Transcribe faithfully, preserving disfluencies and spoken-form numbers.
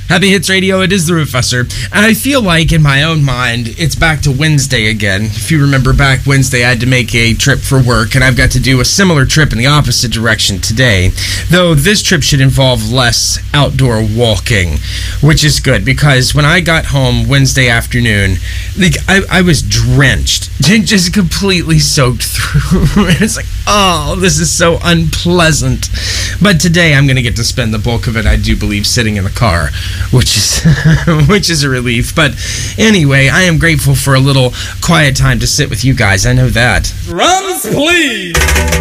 Happy Hits Radio, it is the Professor. And I feel like, in my own mind, it's back to Wednesday again. If you remember back Wednesday, I had to make a trip for work, and I've got to do a similar trip in the opposite direction today. Though this trip should involve less outdoor walking, which is good, because when I got home Wednesday afternoon, like, I, I was drenched, just completely soaked through. It's like, oh, this is so unpleasant. But today, I'm going to get to spend the bulk of it, I do believe, sitting in the car, which is which is a relief. But anyway, I am grateful for a little quiet time to sit with you guys. I know that. Drums, please!